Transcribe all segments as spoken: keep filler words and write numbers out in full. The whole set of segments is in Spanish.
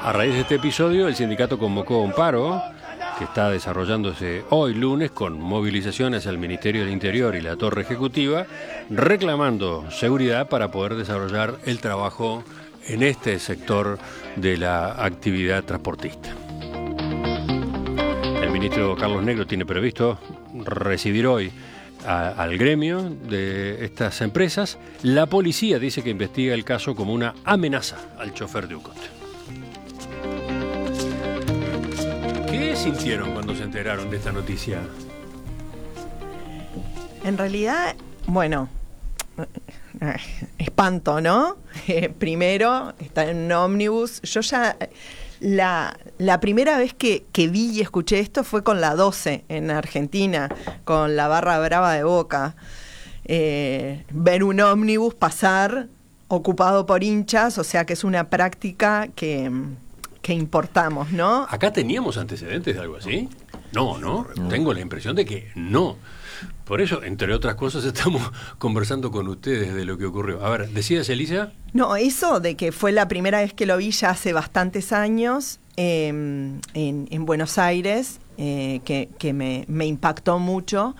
A raíz de este episodio, el sindicato convocó un paro que está desarrollándose hoy lunes con movilizaciones al Ministerio del Interior y la Torre Ejecutiva, reclamando seguridad para poder desarrollar el trabajo en este sector de la actividad transportista. El ministro Carlos Negro tiene previsto recibir hoy a, al gremio de estas empresas. La policía dice que investiga el caso como una amenaza al chofer de U C O T. ¿Qué sintieron cuando se enteraron de esta noticia? En realidad, bueno, espanto, ¿no? Eh, primero, está en un ómnibus. Yo ya, la, la primera vez que, que vi y escuché esto fue con la doce en Argentina, con la barra brava de Boca. Eh, ver un ómnibus pasar ocupado por hinchas, o sea que es una práctica que... que importamos, ¿no? ¿Acá teníamos antecedentes de algo así? No, ¿no? no. Tengo la impresión de que no. Por eso, entre otras cosas, estamos conversando con ustedes de lo que ocurrió. A ver, ¿decías, Elisa? No, eso de que fue la primera vez que lo vi ya hace bastantes años eh, en, en Buenos Aires, eh, que, que me, me impactó mucho.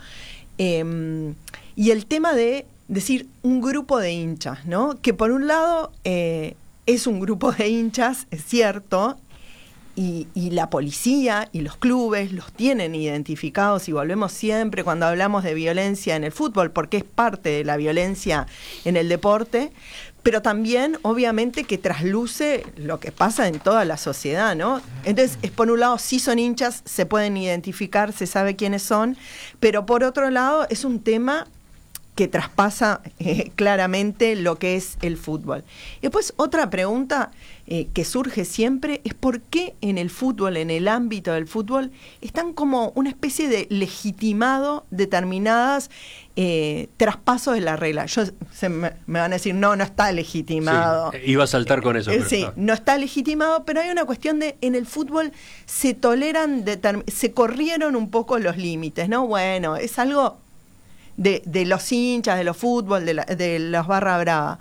Eh, y el tema de decir un grupo de hinchas, ¿no? Que por un lado... Eh, es un grupo de hinchas, es cierto, y, y la policía y los clubes los tienen identificados, y volvemos siempre cuando hablamos de violencia en el fútbol, porque es parte de la violencia en el deporte, pero también, obviamente, que trasluce lo que pasa en toda la sociedad, ¿no? Entonces, es por un lado, sí son hinchas, se pueden identificar, se sabe quiénes son, pero por otro lado, es un tema que traspasa eh, claramente lo que es el fútbol. Y después otra pregunta eh, que surge siempre es por qué en el fútbol, en el ámbito del fútbol, están como una especie de legitimado determinadas eh, traspasos de la regla. Yo, se me, me van a decir, no, no está legitimado. Sí, iba a saltar con eso. Eh, pero, sí, no. no está legitimado, pero hay una cuestión de, en el fútbol se toleran, determ- se corrieron un poco los límites, ¿no? Bueno, es algo... De, de los hinchas, de los fútbol, de, la, de los barra brava.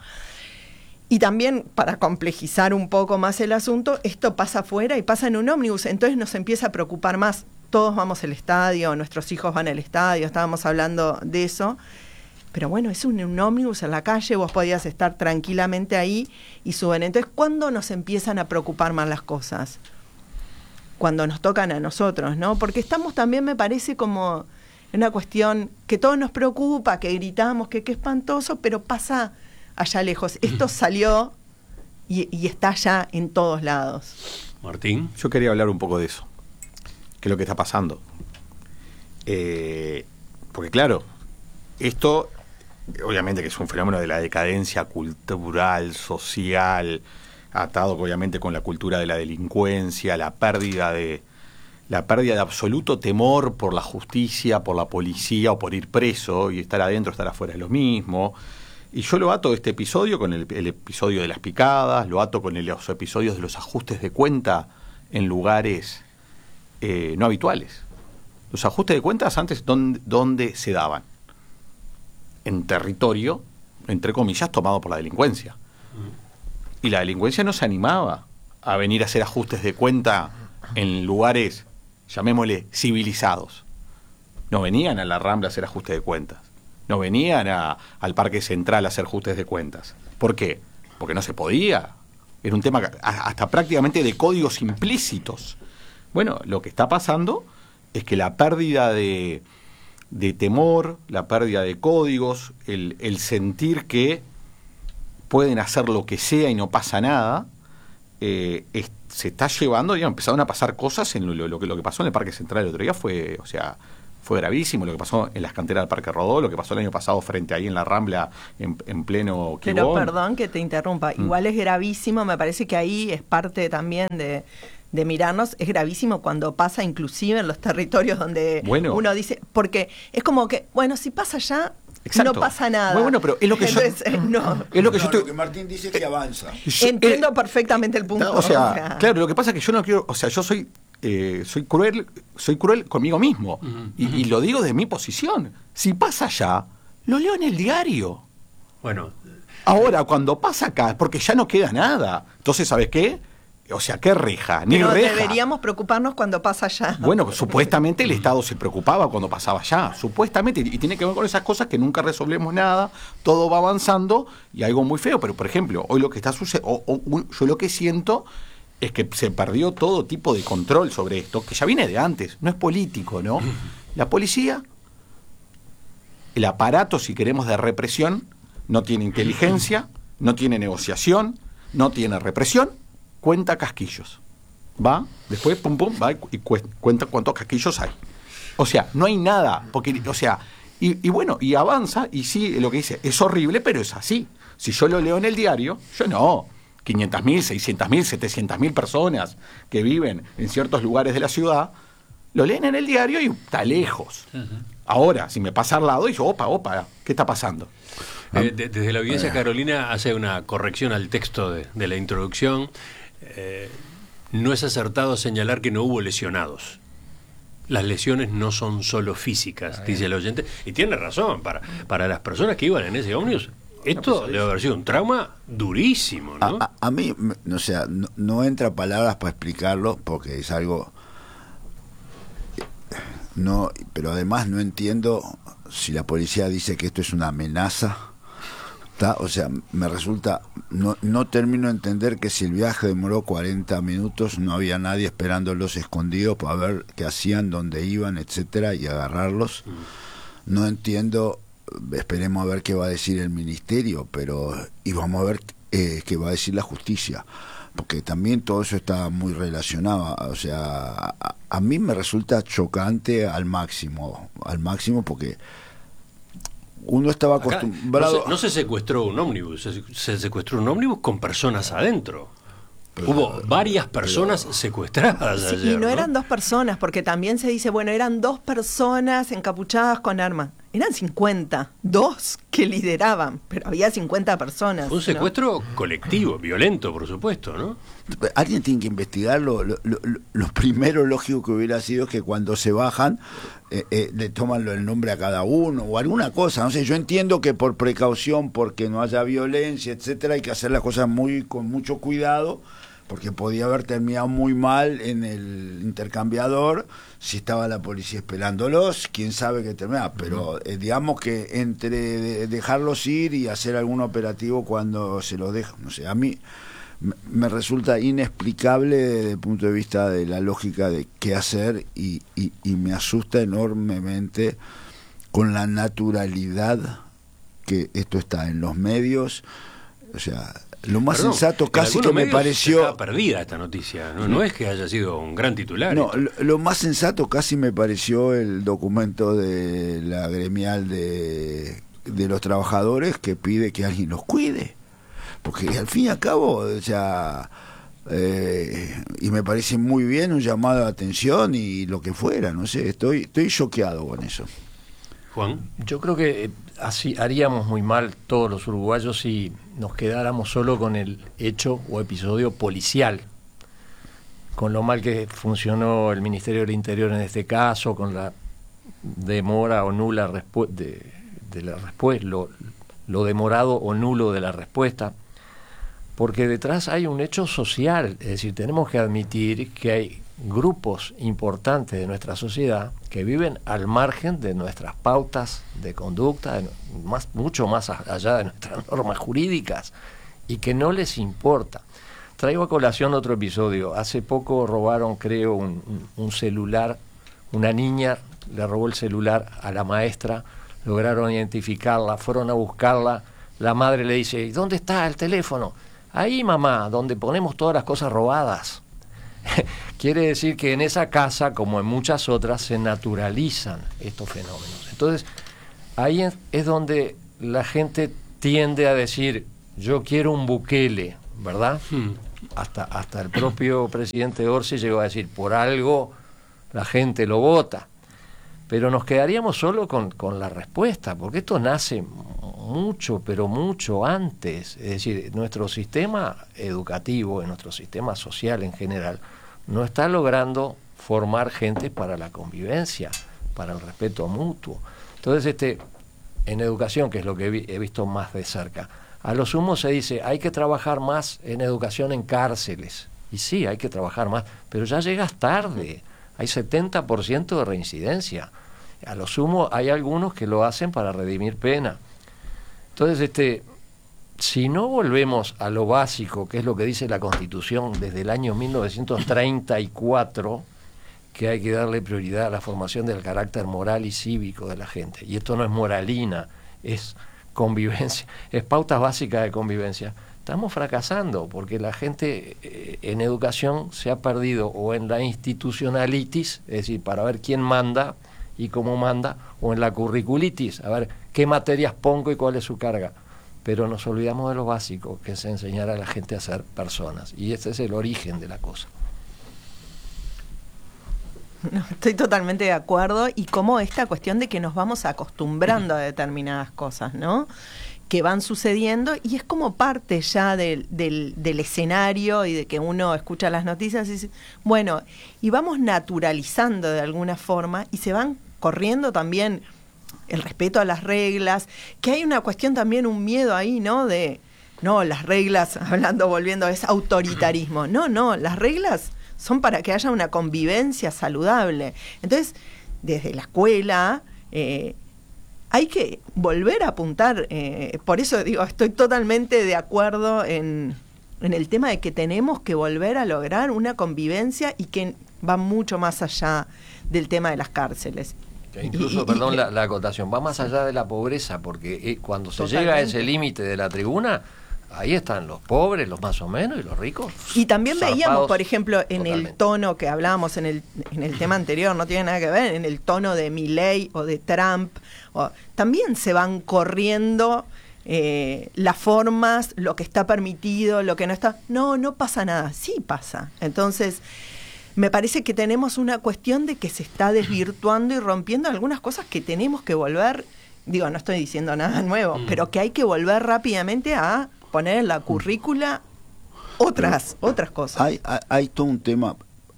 Y también, para complejizar un poco más el asunto, esto pasa afuera y pasa en un ómnibus, entonces nos empieza a preocupar más. Todos vamos al estadio, nuestros hijos van al estadio, estábamos hablando de eso. Pero bueno, es un, un ómnibus en la calle, vos podías estar tranquilamente ahí y suben. Entonces, ¿cuándo nos empiezan a preocupar más las cosas? Cuando nos tocan a nosotros, ¿no? Porque estamos también, me parece, como... una cuestión que todos nos preocupa, que gritamos, que qué espantoso, pero pasa allá lejos. Esto salió y, y está allá en todos lados. Martín. Yo quería hablar un poco de eso, que es lo que está pasando. Eh, porque claro, esto obviamente que es un fenómeno de la decadencia cultural, social, atado obviamente con la cultura de la delincuencia, la pérdida de... la pérdida de absoluto temor por la justicia, por la policía o por ir preso, y estar adentro, estar afuera es lo mismo. Y yo lo ato este episodio con el, el episodio de las picadas, lo ato con el, los episodios de los ajustes de cuenta en lugares eh, no habituales. Los ajustes de cuentas antes, ¿dónde, dónde se daban? En territorio, entre comillas, tomado por la delincuencia. Y la delincuencia no se animaba a venir a hacer ajustes de cuenta en lugares, llamémosle, civilizados. No venían a la Rambla a hacer ajuste de cuentas. No venían a, al Parque Central a hacer ajustes de cuentas. ¿Por qué? Porque no se podía. Era un tema hasta prácticamente de códigos implícitos. Bueno, lo que está pasando es que la pérdida de, de temor, la pérdida de códigos, el, el sentir que pueden hacer lo que sea y no pasa nada, eh, es, se está llevando, digamos, empezaron a pasar cosas en lo, lo, lo, que, lo que pasó en el Parque Central el otro día fue, o sea, fue gravísimo, lo que pasó en las canteras del Parque Rodó, lo que pasó el año pasado frente ahí en la Rambla en, en pleno Quibón. Pero perdón que te interrumpa, mm. igual es gravísimo, me parece que ahí es parte también de, de mirarnos, es gravísimo cuando pasa inclusive en los territorios donde bueno. uno dice, porque es como que, bueno, si pasa allá... Exacto. No pasa nada. Bueno, bueno, pero es lo que yo, Entonces, eh, no. es lo que no, yo estoy... lo que Martín dice que avanza. Yo, Entiendo eh, perfectamente el punto. O sea, o sea, claro, lo que pasa es que yo no quiero, o sea, yo soy eh, soy cruel, soy cruel conmigo mismo. Uh-huh, y, uh-huh. y lo digo de mi posición. Si pasa allá, lo leo en el diario. Bueno, ahora cuando pasa acá, porque ya no queda nada. Entonces, ¿sabes qué? O sea, ¿qué reja? Ni Pero reja. deberíamos preocuparnos cuando pasa allá. Bueno, supuestamente el Estado se preocupaba cuando pasaba allá, supuestamente, y tiene que ver con esas cosas que nunca resolvemos nada, todo va avanzando y algo muy feo, pero por ejemplo, hoy lo que está sucediendo, yo lo que siento es que se perdió todo tipo de control sobre esto, que ya viene de antes, no es político, ¿no? La policía, el aparato, si queremos, de represión, no tiene inteligencia, no tiene negociación, no tiene represión, cuenta casquillos. Va, después pum pum, va y cuenta cuántos casquillos hay. O sea, no hay nada, porque, o sea, y, y bueno, y avanza, y sí, lo que dice, es horrible, pero es así. Si yo lo leo en el diario, yo no. quinientas mil, seiscientas mil, setecientas mil personas que viven en ciertos lugares de la ciudad, lo leen en el diario y está lejos. Uh-huh. Ahora, si me pasa al lado, y yo, opa, opa, ¿qué está pasando? Eh, de, desde la audiencia, Carolina hace una corrección al texto de, de la introducción. Eh, no es acertado señalar que no hubo lesionados. Las lesiones no son solo físicas, dice el oyente, y tiene razón, para, para las personas que iban en ese ómnibus, esto debe haber sido un trauma durísimo, ¿no? A, a, a mí, o sea, no, no entra palabras para explicarlo, porque es algo... no, pero además no entiendo si la policía dice que esto es una amenaza. ¿Tá? O sea, me resulta, no, no termino de entender que si el viaje demoró cuarenta minutos, no había nadie esperándolos escondidos para ver qué hacían, dónde iban, etcétera, y agarrarlos. Mm. No entiendo, esperemos a ver qué va a decir el ministerio, pero y vamos a ver eh, qué va a decir la justicia, porque también todo eso está muy relacionado. O sea, a, a mí me resulta chocante al máximo, al máximo porque uno estaba acostumbrado... No se, no se secuestró un ómnibus, se, se secuestró un ómnibus con personas adentro. Pero, hubo varias personas pero, secuestradas sí, ayer, y no, no eran dos personas, porque también se dice, bueno, eran dos personas encapuchadas con armas. Eran cincuenta, dos que lideraban, pero había cincuenta personas. Un secuestro ¿no? colectivo, violento, por supuesto, ¿no? Alguien tiene que investigarlo. Lo, lo, lo, lo primero lógico que hubiera sido es que cuando se bajan eh, eh, le toman el nombre a cada uno o alguna cosa. No sé, yo entiendo que por precaución, porque no haya violencia, etcétera, hay que hacer las cosas muy con mucho cuidado, porque podía haber terminado muy mal en el intercambiador si estaba la policía esperándolos, quién sabe qué terminaba, pero eh, digamos que entre de dejarlos ir y hacer algún operativo cuando se los dejan, no sé, a mí me, me resulta inexplicable desde el punto de vista de la lógica de qué hacer y, y, y me asusta enormemente con la naturalidad que esto está en los medios, o sea... Lo más Perdón, sensato casi que me pareció... Está perdida esta noticia, ¿no? No es que haya sido un gran titular. No, lo, lo más sensato casi me pareció el documento de la gremial de, de los trabajadores que pide que alguien los cuide. Porque al fin y al cabo, o sea... Eh, y me parece muy bien un llamado de atención y lo que fuera, no sé, estoy, estoy choqueado con eso. Juan. Yo creo que así haríamos muy mal todos los uruguayos si nos quedáramos solo con el hecho o episodio policial, con lo mal que funcionó el Ministerio del Interior en este caso, con la demora o nula respu- de, de la respuesta, lo, lo demorado o nulo de la respuesta, porque detrás hay un hecho social, es decir, tenemos que admitir que hay grupos importantes de nuestra sociedad que viven al margen de nuestras pautas de conducta, de más, mucho más allá de nuestras normas jurídicas, y que no les importa. Traigo a colación otro episodio. Hace poco robaron, creo, un, un, un celular. Una niña le robó el celular a la maestra, lograron identificarla, fueron a buscarla. La madre le dice, ¿y dónde está el teléfono? Ahí, mamá, donde ponemos todas las cosas robadas. Quiere decir que en esa casa, como en muchas otras, se naturalizan estos fenómenos. Entonces, ahí es donde la gente tiende a decir, yo quiero un Bukele, ¿verdad? Hmm. Hasta, hasta el propio presidente Orsi llegó a decir, por algo la gente lo vota. Pero nos quedaríamos solo con, con la respuesta, porque esto nace mucho, pero mucho antes. Es decir, nuestro sistema educativo, nuestro sistema social en general, no está logrando formar gente para la convivencia, para el respeto mutuo. Entonces, este, en educación, que es lo que he, vi, he visto más de cerca, a lo sumo se dice, hay que trabajar más en educación en cárceles, Y sí, hay que trabajar más, pero ya llegas tarde. Hay setenta por ciento de reincidencia. A lo sumo hay algunos que lo hacen para redimir pena. Entonces, este, si no volvemos a lo básico, que es lo que dice la Constitución desde el año mil novecientos treinta y cuatro, que hay que darle prioridad a la formación del carácter moral y cívico de la gente. Y esto no es moralina, es convivencia, es pautas básicas de convivencia. Estamos fracasando porque la gente eh, en educación se ha perdido o en la institucionalitis, es decir, para ver quién manda y cómo manda, o en la curriculitis, a ver qué materias pongo y cuál es su carga. Pero nos olvidamos de lo básico, que es enseñar a la gente a ser personas. Y ese es el origen de la cosa. No, estoy totalmente de acuerdo. Y como esta cuestión de que nos vamos acostumbrando a determinadas cosas, ¿no? Que van sucediendo y es como parte ya del, del, del escenario y de que uno escucha las noticias y dice, bueno, y vamos naturalizando de alguna forma y se van corriendo también el respeto a las reglas, que hay una cuestión también, un miedo ahí, ¿no? De, no, las reglas, hablando, volviendo, es autoritarismo. No, no, las reglas son para que haya una convivencia saludable. Entonces, desde la escuela... Eh, hay que volver a apuntar, eh, por eso digo, estoy totalmente de acuerdo en, en el tema de que tenemos que volver a lograr una convivencia y que va mucho más allá del tema de las cárceles. Que incluso, y, perdón y, la, la acotación, va más allá de la pobreza, porque eh, cuando se totalmente. llega a ese límite de la tribuna, ahí están los pobres, los más o menos, y los ricos. Y también veíamos, por ejemplo, en totalmente. el tono que hablábamos en el en el tema anterior, no tiene nada que ver, en el tono de Milei o de Trump, o, también se van corriendo eh, las formas, lo que está permitido, lo que no está. No, no pasa nada, sí pasa. Entonces, me parece que tenemos una cuestión de que se está desvirtuando y rompiendo algunas cosas que tenemos que volver, digo, no estoy diciendo nada nuevo, mm. pero que hay que volver rápidamente a poner en la currícula otras Pero otras cosas. Hay, hay, hay todo un tema,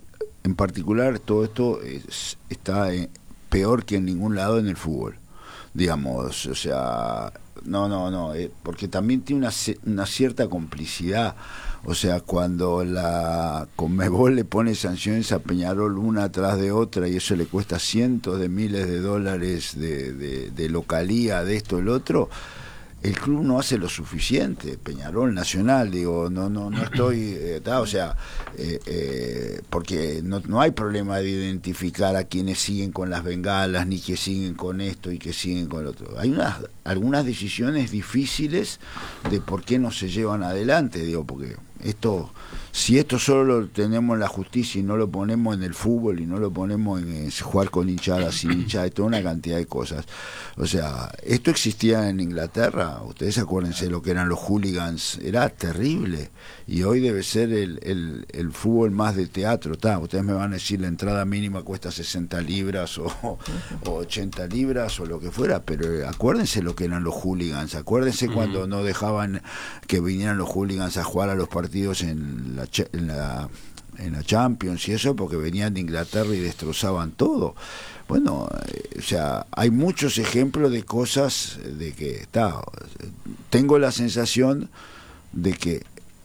en particular todo esto es, está eh, peor que en ningún lado en el fútbol, digamos, o sea, no, no, no, eh, porque también tiene una, una cierta complicidad, o sea, cuando la Conmebol le pone sanciones a Peñarol una atrás de otra y eso le cuesta cientos de miles de dólares de, de, de localía, de esto, el otro, el club no hace lo suficiente, Peñarol, Nacional, digo, no no no estoy, eh, o sea, eh, eh, porque no, no hay problema de identificar a quienes siguen con las bengalas, ni que siguen con esto y que siguen con lo otro. Hay unas algunas decisiones difíciles de por qué no se llevan adelante, digo, porque esto, si esto solo lo tenemos en la justicia y no lo ponemos en el fútbol y no lo ponemos en eh, jugar con hinchadas, sin hinchadas, toda una cantidad de cosas. O sea, esto existía en Inglaterra, ustedes acuérdense lo que eran los hooligans, era terrible. Y hoy debe ser el, el, el fútbol más de teatro. Tá, ustedes me van a decir la entrada mínima cuesta sesenta libras o, o ochenta libras o lo que fuera, pero acuérdense lo que eran los hooligans, acuérdense uh-huh. cuando no dejaban que vinieran los hooligans a jugar a los partidos en la, en la en la Champions y eso, porque venían de Inglaterra y destrozaban todo. Bueno, eh, o sea, hay muchos ejemplos de cosas de que está. Tengo la sensación de que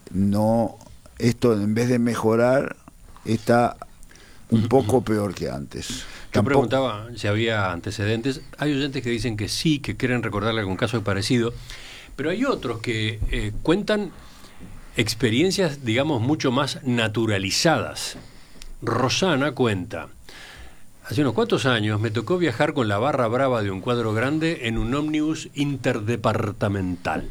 no, esto en vez de mejorar está un poco peor que antes. Yo Tampoco... preguntaba si había antecedentes. Hay oyentes que dicen que sí, que quieren recordarle algún caso parecido, pero hay otros que eh, cuentan experiencias, digamos, mucho más naturalizadas. Rosana cuenta: hace unos cuantos años me tocó viajar con la barra brava de un cuadro grande en un ómnibus interdepartamental.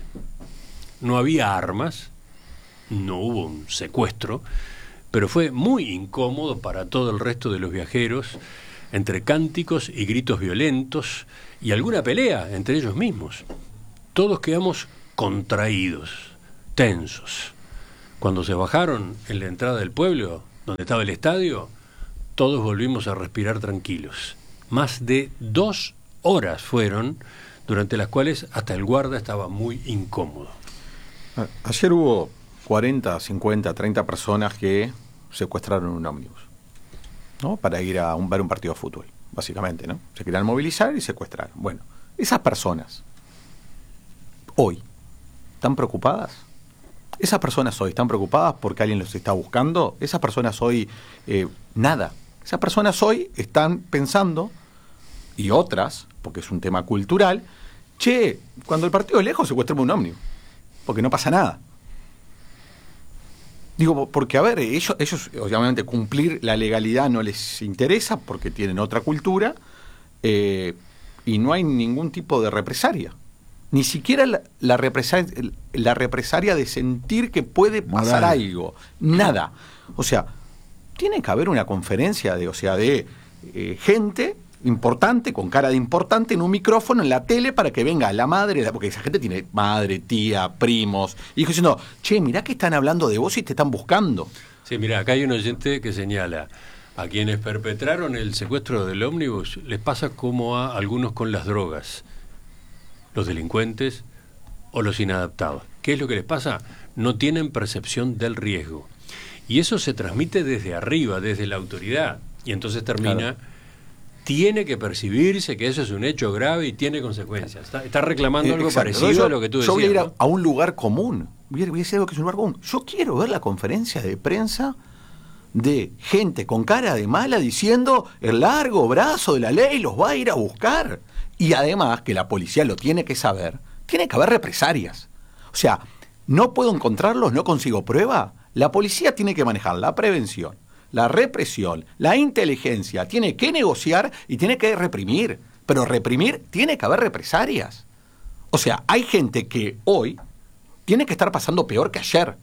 No había armas, no hubo un secuestro, pero fue muy incómodo para todo el resto de los viajeros, entre cánticos y gritos violentos y alguna pelea entre ellos mismos. Todos quedamos contraídos, tensos. Cuando se bajaron en la entrada del pueblo, donde estaba el estadio, todos volvimos a respirar tranquilos. Más de dos horas fueron, durante las cuales hasta el guarda estaba muy incómodo. Ayer hubo cuarenta, cincuenta, treinta personas que secuestraron un ómnibus, ¿no? Para ir a un, ver un partido de fútbol, básicamente, ¿no? Se querían movilizar y secuestraron. Bueno, esas personas, hoy, ¿están preocupadas? ¿Esas personas hoy están preocupadas porque alguien los está buscando? ¿Esas personas hoy eh, nada? Esas personas hoy están pensando, y otras, porque es un tema cultural, che, cuando el partido es lejos, secuestremos un ómnibus, porque no pasa nada. Digo, porque a ver, ellos, ellos obviamente cumplir la legalidad no les interesa porque tienen otra cultura, eh, y no hay ningún tipo de represalia. Ni siquiera la, la, represalia, la represalia de sentir que puede pasar Moral. algo. Nada. O sea, tiene que haber una conferencia de, o sea, de eh, gente importante, con cara de importante, en un micrófono, en la tele, para que venga la madre, porque esa gente tiene madre, tía, primos, hijos, diciendo, che, mirá que están hablando de vos y te están buscando. Sí, mira, acá hay un oyente que señala, a quienes perpetraron el secuestro del ómnibus les pasa como a algunos con las drogas, los delincuentes o los inadaptados. ¿Qué es lo que les pasa? No tienen percepción del riesgo. Y eso se transmite desde arriba, desde la autoridad. Y entonces termina, claro, tiene que percibirse que eso es un hecho grave y tiene consecuencias. Está, está reclamando eh, algo exacto. parecido yo, a lo que tú decías. Yo voy a ir a, ¿no? a un lugar común. Voy a, voy a decir algo que es un lugar común. Yo quiero ver la conferencia de prensa de gente con cara de mala diciendo el largo brazo de la ley los va a ir a buscar. Y además, que la policía lo tiene que saber, tiene que haber represalias. O sea, no puedo encontrarlos, no consigo prueba. La policía tiene que manejar la prevención, la represión, la inteligencia, tiene que negociar y tiene que reprimir. Pero reprimir, tiene que haber represalias. O sea, hay gente que hoy tiene que estar pasando peor que ayer.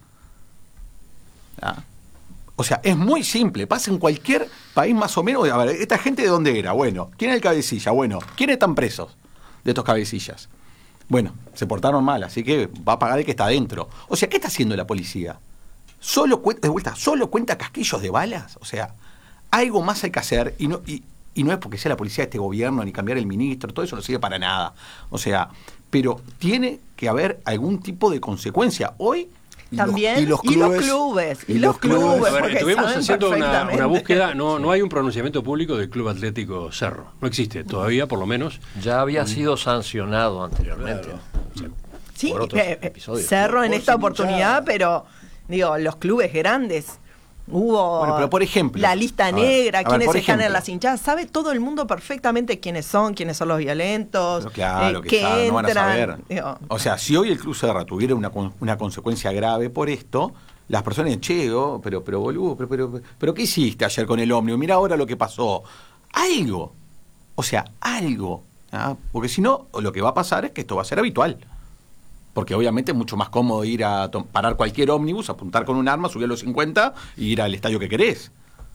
¿Ah? O sea, es muy simple, pasa en cualquier país más o menos. A ver, ¿esta gente de dónde era? Bueno, ¿quién es el cabecilla? Bueno, ¿quiénes están presos de estos cabecillas? Bueno, se portaron mal, así que va a pagar el que está adentro. O sea, ¿qué está haciendo la policía? Solo cuenta, de vuelta, solo cuenta casquillos de balas. O sea, algo más hay que hacer, y no, y, y no es porque sea la policía de este gobierno, ni cambiar el ministro, todo eso no sirve para nada. O sea, pero tiene que haber algún tipo de consecuencia. Hoy también y los, y los clubes, y los clubes, y y los los clubes. clubes, A ver, estuvimos haciendo una, una búsqueda, no, no hay un pronunciamiento público del Club Atlético Cerro, no existe todavía, por lo menos. Ya había sido sancionado anteriormente. Claro. Sí, sí, por otros eh, episodios. Cerro en Por esta si oportunidad, mucha... pero digo, los clubes grandes. Hubo bueno, pero por ejemplo, la lista a ver, negra, a ver, quiénes por están ejemplo. en las hinchadas. Sabe todo el mundo perfectamente quiénes son, quiénes son los violentos. Pero claro, eh, que, que saben, no van a entran. saber. Digo, O sea, si hoy el Club Serra tuviera una, una consecuencia grave por esto, las personas dicen, che, oh, pero, pero boludo, pero, pero, pero ¿qué hiciste ayer con el ómnibus? Mira ahora lo que pasó. Algo. O sea, algo. ¿Ah? Porque si no, lo que va a pasar es que esto va a ser habitual. Porque obviamente es mucho más cómodo ir a parar cualquier ómnibus, apuntar con un arma, subir a los cincuenta y ir al estadio que querés.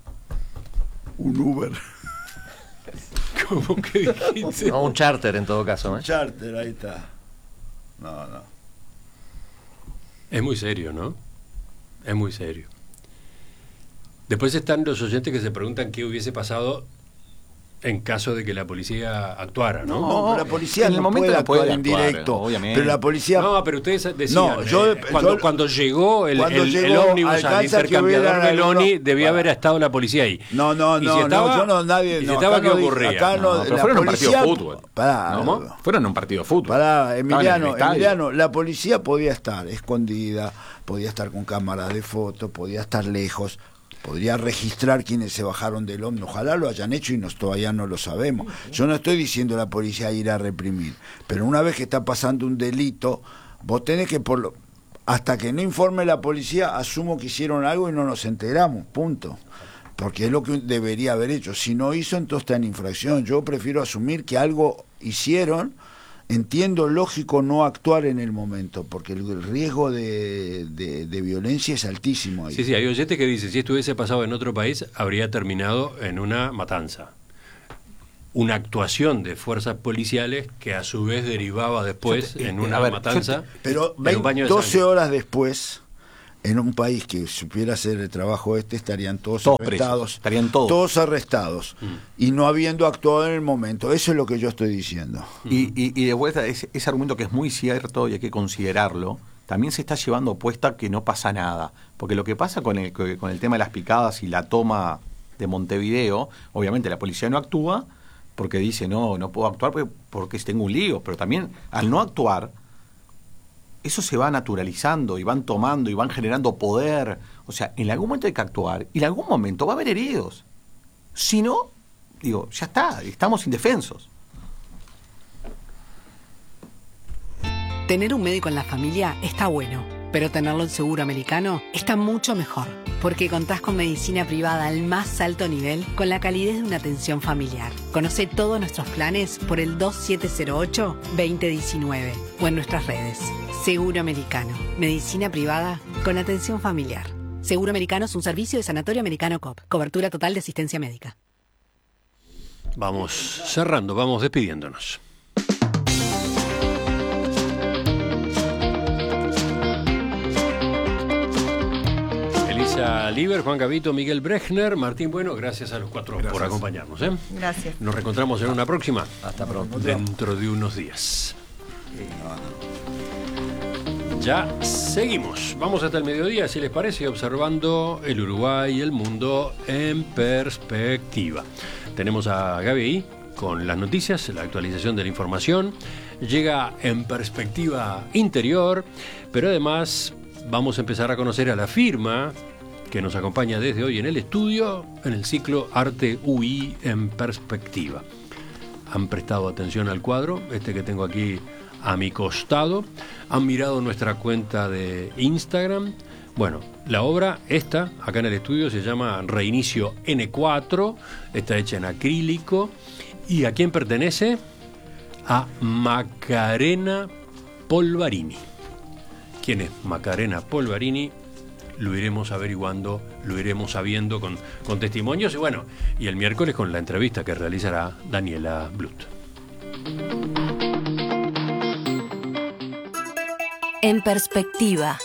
Un Uber. ¿Cómo que dijiste? No, un charter en todo caso. ¿eh? Charter, ahí está. No, no. Es muy serio, ¿no? Es muy serio. Después están los oyentes que se preguntan qué hubiese pasado en caso de que la policía actuara, ¿no? No, pero la policía en el no momento puede no actuar puede en actuar, directo. obviamente. Pero la policía... No, pero ustedes decían, No, yo- eh, cuando, yo- cuando llegó el, cuando el, llegó, el ómnibus al alcanza que intercambiador hubieran Meloni, algunos- debía Para. haber estado la policía ahí. No, no, Y no, si estaba, no, yo no, nadie... y si no, estaba, acá ¿qué no dije- ocurría? acá no, No, pero la fueron a un partido de policía- fútbol. Pará, ¿Cómo? Fueron a un partido de fútbol. Pará, Estaban en el Emiliano, estadio. Emiliano, la policía podía estar escondida, podía estar con cámaras de fotos, podía estar lejos, podría registrar quienes se bajaron del ómnibus. Ojalá lo hayan hecho y nos, todavía no lo sabemos. Yo no estoy diciendo a la policía ir a reprimir, pero una vez que está pasando un delito, vos tenés que, por lo, hasta que no informe la policía, asumo que hicieron algo y no nos enteramos, punto. Porque es lo que debería haber hecho. Si no hizo, entonces está en infracción. Yo prefiero asumir que algo hicieron. Entiendo lógico no actuar en el momento, porque el riesgo de, de, de violencia es altísimo ahí. Sí, sí, hay oyentes que dicen, si esto hubiese pasado en otro país, habría terminado en una matanza. Una actuación de fuerzas policiales que a su vez derivaba después Yo te- en eh, una a ver, matanza. yo te- Pero en un baño de doce sangre. horas después, en un país que supiera hacer el trabajo este, estarían todos, Todos arrestados. presos, estarían todos. arrestados. Mm. Y no habiendo actuado en el momento. Eso es lo que yo estoy diciendo. Y, y, y de vuelta, ese, ese argumento que es muy cierto y hay que considerarlo, también se está llevando puesta que no pasa nada. Porque lo que pasa con el, con el tema de las picadas y la toma de Montevideo, obviamente la policía no actúa porque dice, no, no puedo actuar porque, porque tengo un lío. Pero también, al no actuar, eso se va naturalizando y van tomando y van generando poder. O sea, en algún momento hay que actuar y en algún momento va a haber heridos. Si no, digo, ya está, estamos indefensos. Tener un médico en la familia está bueno, pero tenerlo en Seguro Americano está mucho mejor, porque contás con medicina privada al más alto nivel con la calidez de una atención familiar. Conoce todos nuestros planes por el dos siete cero ocho, dos cero uno nueve o en nuestras redes. Seguro Americano, medicina privada con atención familiar. Seguro Americano es un servicio de Sanatorio Americano C O P, cobertura total de asistencia médica. Vamos cerrando, vamos despidiéndonos. Elisa Liber, Juan Gavito, Miguel Brechner, Martín Bueno, gracias a los cuatro gracias. por acompañarnos. ¿eh? Gracias. Nos reencontramos en una próxima. Hasta pronto. Dentro de unos días. Ya seguimos. Vamos hasta el mediodía, si les parece, observando el Uruguay y el mundo en perspectiva. Tenemos a Gaby con las noticias, la actualización de la información. Llega En Perspectiva Interior, pero además vamos a empezar a conocer a la firma que nos acompaña desde hoy en el estudio en el ciclo Arte U I en Perspectiva. Han prestado atención al cuadro, este que tengo aquí a mi costado, han mirado nuestra cuenta de Instagram. Bueno, la obra esta, acá en el estudio, se llama Reinicio ene cuatro, está hecha en acrílico. ¿Y a quién pertenece? A Macarena Polvarini. ¿Quién es Macarena Polvarini? Lo iremos averiguando, lo iremos sabiendo con, con testimonios y bueno, y el miércoles con la entrevista que realizará Daniela Blut. En Perspectiva.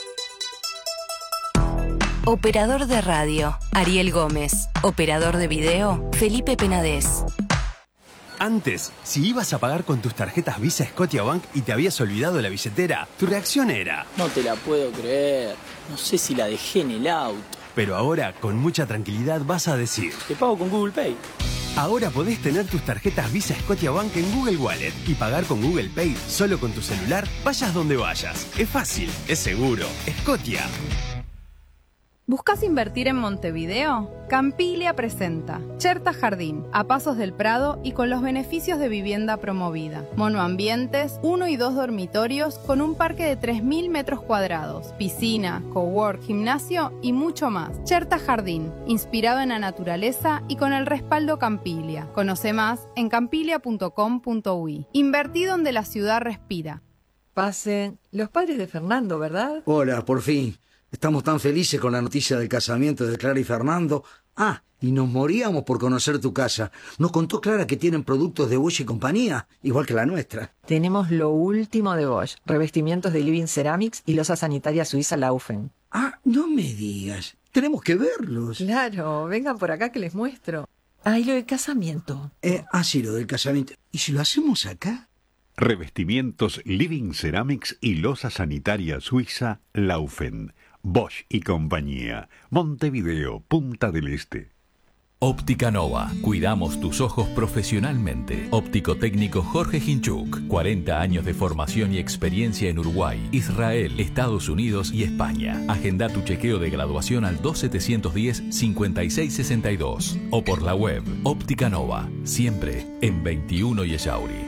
Operador de radio, Ariel Gómez. Operador de video, Felipe Penades. Antes, si ibas a pagar con tus tarjetas Visa Scotiabank y te habías olvidado la billetera, tu reacción era: no te la puedo creer, no sé si la dejé en el auto. Pero ahora, con mucha tranquilidad, vas a decir: te pago con Google Pay. Ahora podés tener tus tarjetas Visa Scotiabank en Google Wallet y pagar con Google Pay solo con tu celular, vayas donde vayas. Es fácil, es seguro. Scotia. ¿Buscas invertir en Montevideo? Campilia presenta Cherta Jardín, a pasos del Prado y con los beneficios de vivienda promovida. Monoambientes, uno y dos dormitorios con un parque de tres mil metros cuadrados, piscina, cowork, gimnasio y mucho más. Cherta Jardín, inspirado en la naturaleza y con el respaldo Campilia. Conoce más en campilia punto com punto uy. Invertí donde la ciudad respira. Pasen, los padres de Fernando, ¿verdad? Hola, por fin. Estamos tan felices con la noticia del casamiento de Clara y Fernando. Ah, y nos moríamos por conocer tu casa. Nos contó Clara que tienen productos de Bosch y compañía, igual que la nuestra. Tenemos lo último de Bosch, revestimientos de Living Ceramics y losa sanitaria suiza Laufen. Ah, no me digas. Tenemos que verlos. Claro, vengan por acá que les muestro. Ah, y lo del casamiento. Eh, ah, sí, lo del casamiento. ¿Y si lo hacemos acá? Revestimientos Living Ceramics y losa sanitaria suiza Laufen. Bosch y compañía. Montevideo, Punta del Este. Óptica Nova. Cuidamos tus ojos profesionalmente. Óptico técnico Jorge Hinchuk. cuarenta años de formación y experiencia en Uruguay, Israel, Estados Unidos y España. Agenda tu chequeo de graduación al dos setecientos diez, cincuenta y seis sesenta y dos o por la web. Óptica Nova. Siempre en veintiuno y Echauri.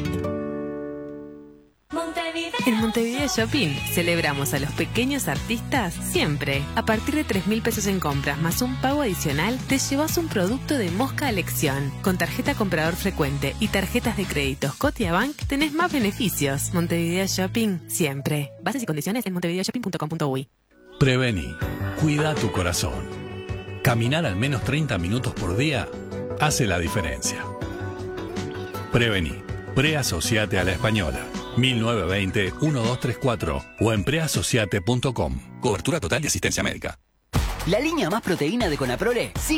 En Montevideo Shopping celebramos a los pequeños artistas siempre. A partir de tres mil pesos en compras más un pago adicional, te llevas un producto de Mosca a elección. Con tarjeta comprador frecuente y tarjetas de crédito Scotiabank tenés más beneficios. Montevideo Shopping siempre. Bases y condiciones en montevideo shopping punto com punto uy. Prevení. Cuida tu corazón. Caminar al menos treinta minutos por día hace la diferencia. Prevení. Preasociate a la Española. mil novecientos veinte, doce treinta y cuatro o en preasociate punto com. Cobertura total de asistencia médica. La línea más proteína de Conaprole. Sí.